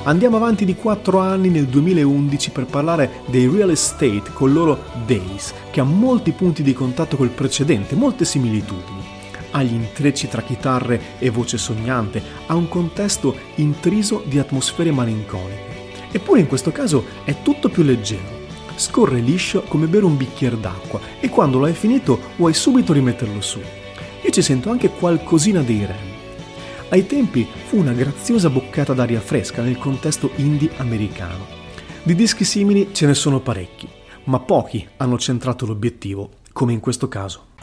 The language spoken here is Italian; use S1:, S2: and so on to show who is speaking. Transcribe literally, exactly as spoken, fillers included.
S1: Andiamo avanti di quattro anni nel duemilaundici per parlare dei Real Estate con il loro Days, che ha molti punti di contatto col precedente, molte similitudini. Ha gli intrecci tra chitarre e voce sognante, ha un contesto intriso di atmosfere malinconiche. Eppure in questo caso è tutto più leggero. Scorre liscio come bere un bicchiere d'acqua e quando lo hai finito vuoi subito rimetterlo su. Io ci sento anche qualcosina dei Rem. Ai tempi fu una graziosa boccata d'aria fresca nel contesto indie americano. Di dischi simili ce ne sono parecchi, ma pochi hanno centrato l'obiettivo, come in questo caso.